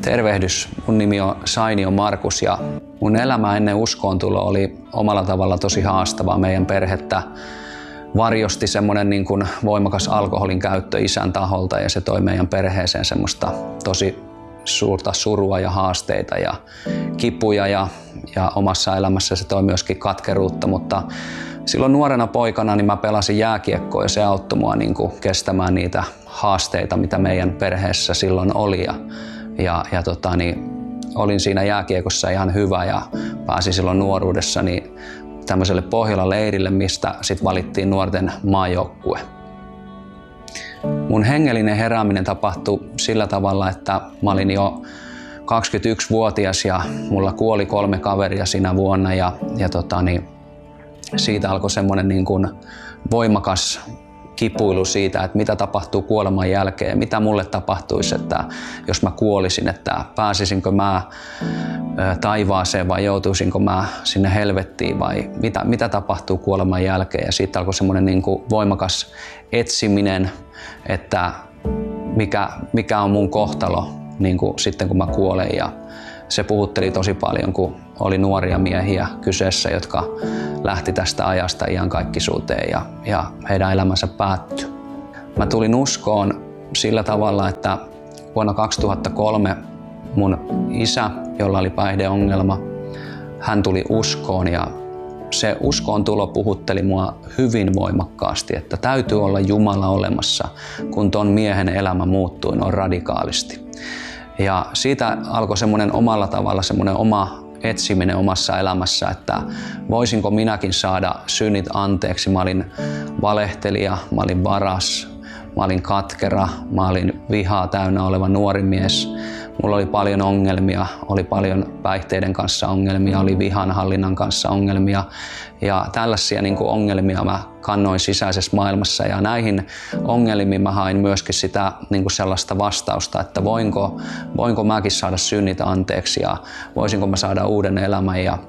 Tervehdys, mun nimi on Sainio Markus ja mun elämä ennen uskoontuloa oli omalla tavalla tosi haastavaa. Meidän perhettä varjosti semmoinen niin kuin voimakas alkoholin käyttö isän taholta ja se toi meidän perheeseen semmoista tosi suurta surua ja haasteita ja kipuja ja omassa elämässä se toi myöskin katkeruutta, mutta silloin nuorena poikana niin mä pelasin jääkiekkoa ja se auttoi mua niin kuin kestämään niitä haasteita, mitä meidän perheessä silloin oli olin siinä jääkiekossa ihan hyvä ja pääsin silloin nuoruudessani tämmöiselle Pohjola-leirille, mistä sitten valittiin nuorten maajoukkue. Mun hengellinen herääminen tapahtui sillä tavalla, että mä olin jo 21-vuotias ja mulla kuoli 3 kaveria siinä vuonna ja siitä alkoi semmoinen niin kuin voimakas kipuilu siitä, että mitä tapahtuu kuoleman jälkeen ja mitä mulle tapahtuisi, että jos mä kuolisin, että pääsisinkö mä taivaaseen vai joutuisinko mä sinne helvettiin vai mitä tapahtuu kuoleman jälkeen. Ja siitä alkoi semmoinen niin kuin voimakas etsiminen, että mikä on mun kohtalo niin kuin sitten kun mä kuolen. Ja se puhutteli tosi paljon, kun oli nuoria miehiä kyseessä, jotka lähti tästä ajasta iankaikkisuuteen ja heidän elämänsä päättyi. Mä tulin uskoon sillä tavalla, että vuonna 2003 mun isä, jolla oli päihdeongelma, hän tuli uskoon ja se uskoon tulo puhutteli mua hyvin voimakkaasti, että täytyy olla Jumala olemassa, kun ton miehen elämä muuttui noin radikaalisti. Ja siitä alkoi semmoinen omalla tavalla semmoinen oma etsiminen omassa elämässä, että voisinko minäkin saada synnit anteeksi. Mä olin valehtelija, mä olin varas, mä olin katkera, mä olin vihaa täynnä oleva nuori mies. Mulla oli paljon ongelmia, oli paljon päihteiden kanssa ongelmia, oli vihanhallinnan kanssa ongelmia ja tällaisia niin kuin ongelmia mä kannoin sisäisessä maailmassa ja näihin ongelmiin mä hain myöskin sitä niin kuin sellaista vastausta, että voinko mäkin saada synnit anteeksi ja voisinko mä saada uuden elämän ja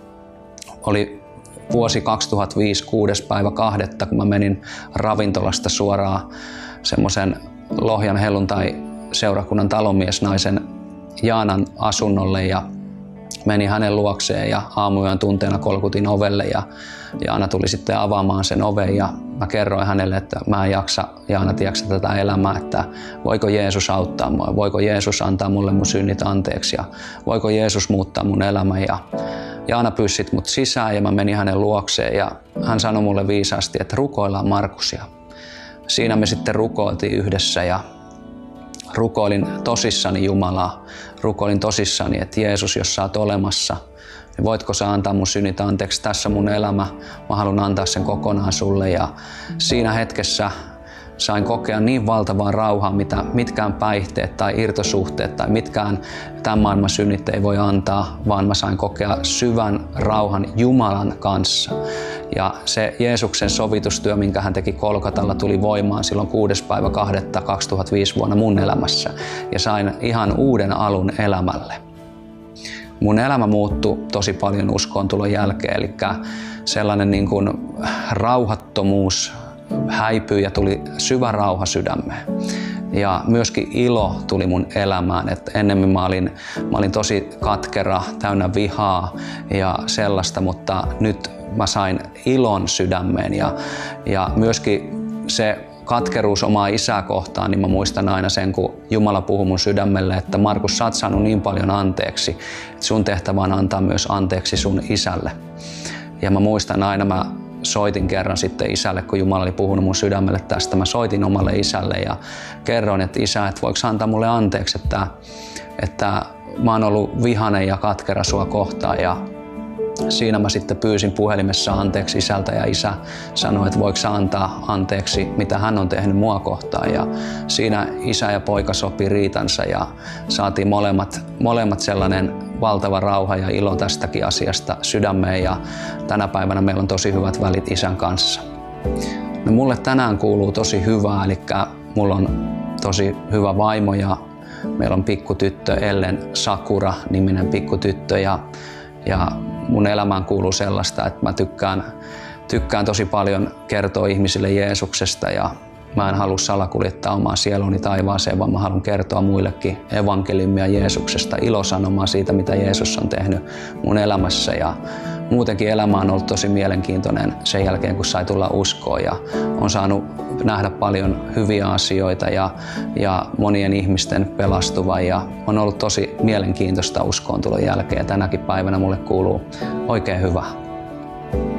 oli vuosi 2005, 6.2., kun mä menin ravintolasta suoraan semmoisen Lohjan helluntai-seurakunnan talonmiesnaisen Jaanan asunnolle ja menin hänen luokseen ja aamuyön tunteena kolkutin ovelle ja Jaana tuli sitten avaamaan sen oven ja mä kerroin hänelle, että mä en jaksa, Jaana, tiedätkö tätä elämää, että voiko Jeesus auttaa mua, voiko Jeesus antaa mulle mun synnit anteeksi ja voiko Jeesus muuttaa mun elämän ja Jaana pyysi mut sisään ja mä menin hänen luokseen ja hän sanoi mulle viisaasti, että rukoillaan Markusia. Siinä me sitten rukoiltiin yhdessä ja rukoilin tosissani Jumalaa, rukoilin tosissani, että Jeesus, jos sä oot olemassa, niin voitko sä antaa mun synnit anteeksi, tässä mun elämä, mä haluan antaa sen kokonaan sulle. Ja siinä hetkessä sain kokea niin valtavaa rauhaa, mitä mitkään päihteet tai irtosuhteet tai mitkään tämän maailman synnit ei voi antaa, vaan mä sain kokea syvän rauhan Jumalan kanssa. Ja se Jeesuksen sovitustyö, minkä hän teki Kolkatalla, tuli voimaan silloin 6.2.2005 vuonna mun elämässä. Ja sain ihan uuden alun elämälle. Mun elämä muuttui tosi paljon uskoontulon jälkeen, eli sellainen niin kuin rauhattomuus häipyi ja tuli syvä rauha sydämeen. Ja myöskin ilo tuli mun elämään, että ennemmin mä olin tosi katkera, täynnä vihaa ja sellaista, mutta nyt mä sain ilon sydämeen ja myöskin se katkeruus omaa isää kohtaan, niin mä muistan aina sen, kun Jumala puhui mun sydämelle, että Markus, sä oot saanut niin paljon anteeksi, että sun tehtävä on antaa myös anteeksi sun isälle. Ja mä muistan aina, mä soitin kerran sitten isälle, kun Jumala oli puhunut mun sydämelle tästä. Mä soitin omalle isälle ja kerroin, että isä, että voiko antaa mulle anteeksi, että mä oon ollut vihainen ja katkera sua kohtaan. Ja siinä mä sitten pyysin puhelimessa anteeksi isältä ja isä sanoi, että voiko antaa anteeksi, mitä hän on tehnyt mua kohtaan. Ja siinä isä ja poika sopi riitansa ja saatiin molemmat sellainen valtava rauha ja ilo tästäkin asiasta sydämeen ja tänä päivänä meillä on tosi hyvät välit isän kanssa. No, mulle tänään kuuluu tosi hyvää, eli mulla on tosi hyvä vaimo ja meillä on pikkutyttö Ellen Sakura niminen pikkutyttö ja mun elämään kuuluu sellaista, että mä tykkään tosi paljon kertoa ihmisille Jeesuksesta ja Mä en halua salakuljettaa omaa sieluni taivaaseen, vaan mä haluan kertoa muillekin evankeliumia Jeesuksesta, ilosanomaa siitä, mitä Jeesus on tehnyt mun elämässä. Ja muutenkin elämä on ollut tosi mielenkiintoinen sen jälkeen, kun sai tulla uskoon ja on saanut nähdä paljon hyviä asioita ja monien ihmisten pelastuvan. Ja on ollut tosi mielenkiintoista uskoon tulon jälkeen. Tänäkin päivänä mulle kuuluu oikein hyvä.